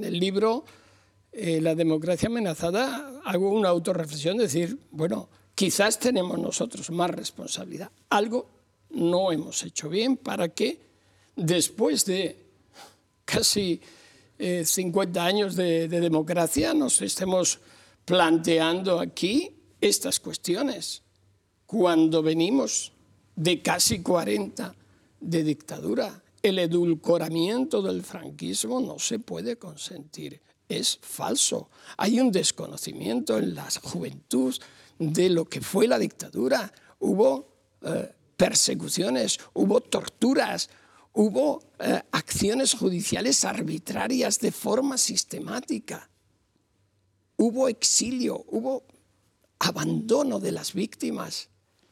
En el libro La democracia amenazada hago una autorreflexión de decir, bueno, quizás tenemos nosotros más responsabilidad. Algo no hemos hecho bien para que después de casi 50 años de democracia nos estemos planteando aquí estas cuestiones, cuando venimos de casi 40 de dictadura. El edulcoramiento del franquismo no se puede consentir, es falso. Hay un desconocimiento en la juventud de lo que fue la dictadura. Hubo persecuciones, hubo torturas, hubo acciones judiciales arbitrarias de forma sistemática. Hubo exilio, hubo abandono de las víctimas.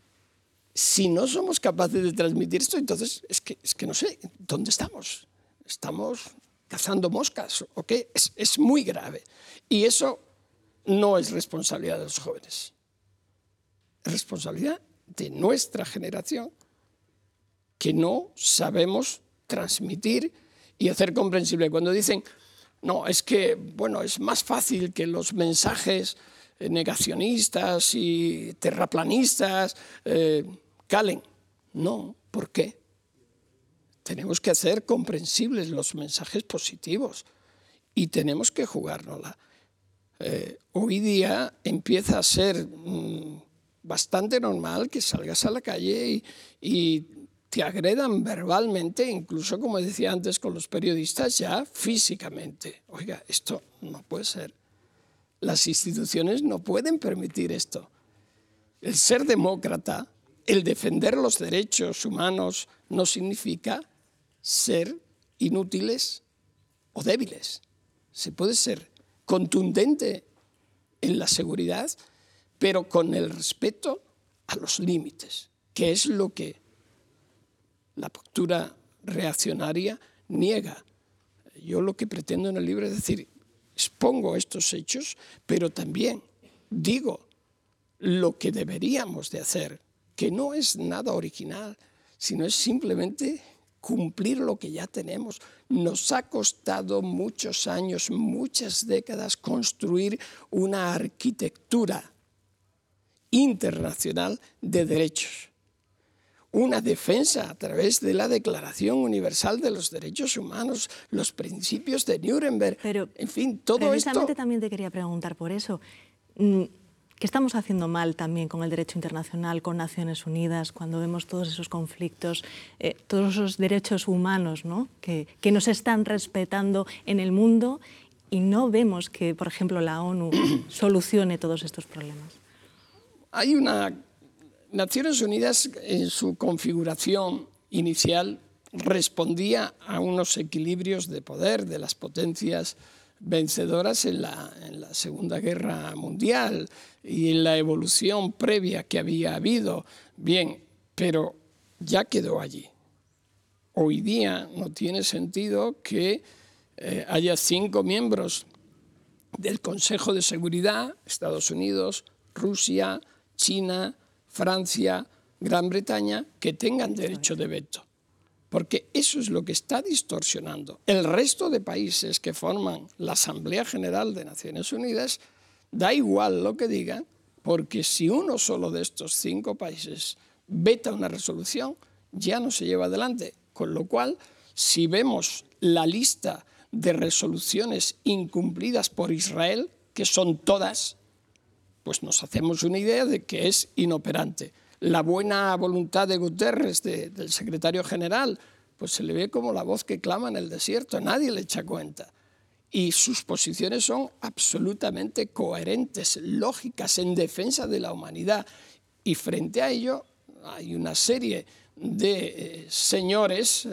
Si no somos capaces de transmitir esto, entonces es que no sé, ¿dónde estamos? ¿Estamos cazando moscas o qué? Es muy grave. Y eso no es responsabilidad de los jóvenes. Es responsabilidad de nuestra generación, que no sabemos transmitir y hacer comprensible. Cuando dicen, no, es que, bueno, es más fácil que los mensajes negacionistas y terraplanistas calen. No, ¿por qué? Tenemos que hacer comprensibles los mensajes positivos y tenemos que jugárnosla. Hoy día empieza a ser bastante normal que salgas a la calle y te agredan verbalmente, incluso, como decía antes con los periodistas, ya físicamente. Oiga, esto no puede ser. Las instituciones no pueden permitir esto. El ser demócrata, el defender los derechos humanos, no significa ser inútiles o débiles. Se puede ser contundente en la seguridad, pero con el respeto a los límites, que es lo que la postura reaccionaria niega. Yo lo que pretendo en el libro es decir, expongo estos hechos, pero también digo lo que deberíamos de hacer, que no es nada original, sino es simplemente cumplir lo que ya tenemos. Nos ha costado muchos años, muchas décadas construir una arquitectura internacional de derechos. Una defensa a través de la Declaración Universal de los Derechos Humanos, los principios de Nuremberg, pero, en fin, todo precisamente esto... también te quería preguntar por eso. ¿Qué estamos haciendo mal también con el derecho internacional, con Naciones Unidas, cuando vemos todos esos conflictos, todos esos derechos humanos, ¿no? que nos están respetando en el mundo y no vemos que, por ejemplo, la ONU solucione todos estos problemas? Hay una... Naciones Unidas, en su configuración inicial, respondía a unos equilibrios de poder de las potencias vencedoras en la Segunda Guerra Mundial y en la evolución previa que había habido. Bien, pero ya quedó allí. Hoy día no tiene sentido que haya 5 miembros del Consejo de Seguridad, Estados Unidos, Rusia, China, Francia, Gran Bretaña, que tengan derecho de veto. Porque eso es lo que está distorsionando. El resto de países que forman la Asamblea General de Naciones Unidas, da igual lo que digan, porque si uno solo de estos 5 países veta una resolución, ya no se lleva adelante. Con lo cual, si vemos la lista de resoluciones incumplidas por Israel, que son todas, pues nos hacemos una idea de que es inoperante. La buena voluntad de Guterres, del secretario general, pues se le ve como la voz que clama en el desierto, nadie le echa cuenta. Y sus posiciones son absolutamente coherentes, lógicas, en defensa de la humanidad. Y frente a ello hay una serie de señores...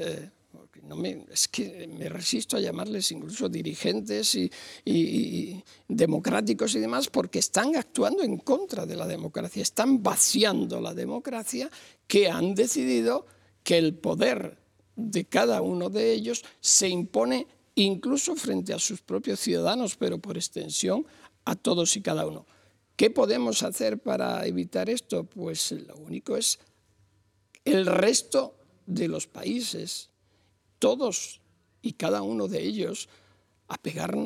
es que me resisto a llamarles incluso dirigentes y democráticos y demás, porque están actuando en contra de la democracia, están vaciando la democracia, que han decidido que el poder de cada uno de ellos se impone incluso frente a sus propios ciudadanos, pero por extensión a todos y cada uno. ¿Qué podemos hacer para evitar esto? Pues lo único es el resto de los países, todos y cada uno de ellos, apegarnos